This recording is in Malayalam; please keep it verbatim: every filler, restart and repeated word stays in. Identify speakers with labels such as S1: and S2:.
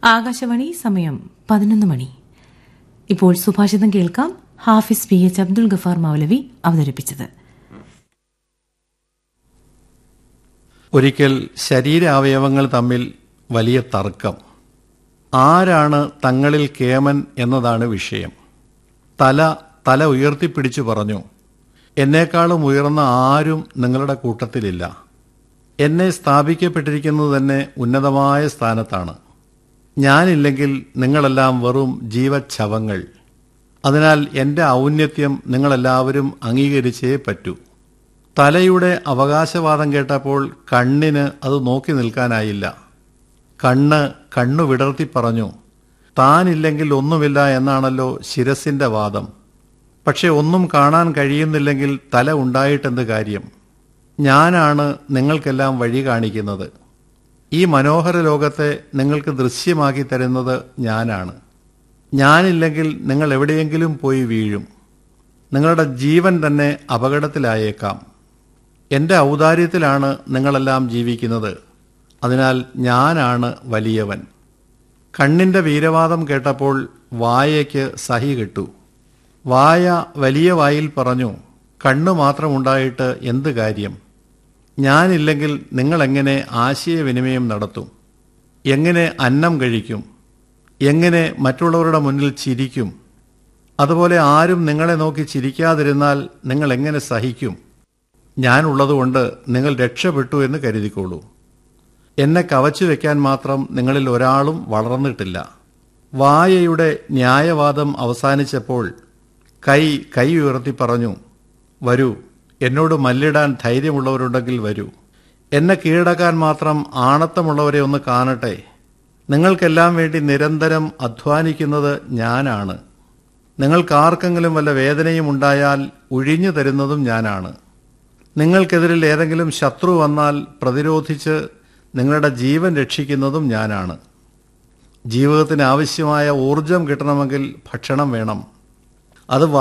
S1: ആകാശവാണി സമയം പതിനൊന്ന് മണി. ഇപ്പോൾ സുഭാഷിതം കേൾക്കാം. ഹാഫിസ് പി എച്ച് അബ്ദുൽ ഗഫാർ മൗലവി അവതരിപ്പിച്ചത്.
S2: ഒരിക്കൽ ശരീരാവയവങ്ങൾ തമ്മിൽ വലിയ തർക്കം. ആരാണ് തങ്ങളിൽ കേമൻ എന്നതാണ് വിഷയം. തല തല ഉയർത്തിപ്പിടിച്ചു പറഞ്ഞു, എന്നേക്കാളും ഉയർന്ന ആരും നിങ്ങളുടെ കൂട്ടത്തിലില്ല. എന്നെ സ്ഥാപിക്കപ്പെട്ടിരിക്കുന്നത് തന്നെ ഉന്നതമായ സ്ഥാനത്താണ്. ഞാനില്ലെങ്കിൽ നിങ്ങളെല്ലാം വെറും ജീവച്ഛവങ്ങൾ. അതിനാൽ എൻ്റെ ഔന്നത്യം നിങ്ങളെല്ലാവരും അംഗീകരിച്ചേ പറ്റൂ. തലയുടെ അവകാശവാദം കേട്ടപ്പോൾ കണ്ണിന് അത് നോക്കി നിൽക്കാനായില്ല. കണ്ണ് കണ്ണു വിടർത്തി പറഞ്ഞു, താനില്ലെങ്കിൽ ഒന്നുമില്ല എന്നാണല്ലോ ശിരസിന്റെ വാദം. പക്ഷെ ഒന്നും കാണാൻ കഴിയുന്നില്ലെങ്കിൽ തല ഉണ്ടായിട്ടെന്ത് കാര്യം? ഞാനാണ് നിങ്ങൾക്കെല്ലാം വഴി കാണിക്കുന്നത്. ഈ മനോഹര ലോകത്തെ നിങ്ങൾക്ക് ദൃശ്യമാക്കി തരുന്നത് ഞാനാണ്. ഞാനില്ലെങ്കിൽ നിങ്ങൾ എവിടെയെങ്കിലും പോയി വീഴും. നിങ്ങളുടെ ജീവൻ തന്നെ അപകടത്തിലായേക്കാം. എൻ്റെ ഔദാര്യത്തിലാണ് നിങ്ങളെല്ലാം ജീവിക്കുന്നത്. അതിനാൽ ഞാനാണ് വലിയവൻ. കണ്ണിൻ്റെ വീരവാദം കേട്ടപ്പോൾ വായയ്ക്ക് സഹി കെട്ടു. വായ വലിയ വായിൽ പറഞ്ഞു, കണ്ണു മാത്രമുണ്ടായിട്ട് എന്ത് കാര്യം? ഞാനില്ലെങ്കിൽ നിങ്ങളെങ്ങനെ ആശയവിനിമയം നടത്തും? എങ്ങനെ അന്നം കഴിക്കും? എങ്ങനെ മറ്റുള്ളവരുടെ മുന്നിൽ ചിരിക്കും? അതുപോലെ ആരും നിങ്ങളെ നോക്കി ചിരിക്കാതിരുന്നാൽ നിങ്ങൾ എങ്ങനെ സഹിക്കും? ഞാനുള്ളതുകൊണ്ട് നിങ്ങൾ രക്ഷപ്പെട്ടു എന്ന് കരുതിക്കോളൂ. എന്നെ കവച്ചു വെക്കാൻ മാത്രം നിങ്ങളിൽ ഒരാളും വളർന്നിട്ടില്ല. വായയുടെ ന്യായവാദം അവസാനിച്ചപ്പോൾ കൈ കൈ ഉയർത്തി പറഞ്ഞു, വരൂ, എന്നോട് മല്ലിടാൻ ധൈര്യമുള്ളവരുണ്ടെങ്കിൽ വരൂ. എന്നെ കീഴടക്കാൻ മാത്രം ആണത്തമുള്ളവരെ ഒന്ന് കാണട്ടെ. നിങ്ങൾക്കെല്ലാം വേണ്ടി നിരന്തരം അധ്വാനിക്കുന്നത് ഞാനാണ്. നിങ്ങൾക്കാർക്കെങ്കിലും വല്ല വേദനയും ഉണ്ടായാൽ ഒഴിഞ്ഞു തരുന്നതും ഞാനാണ്. നിങ്ങൾക്കെതിരിൽ ഏതെങ്കിലും ശത്രു വന്നാൽ പ്രതിരോധിച്ച് നിങ്ങളുടെ ജീവൻ രക്ഷിക്കുന്നതും ഞാനാണ്. ജീവിതത്തിന് ആവശ്യമായ ഊർജം കിട്ടണമെങ്കിൽ ഭക്ഷണം വേണം. അത്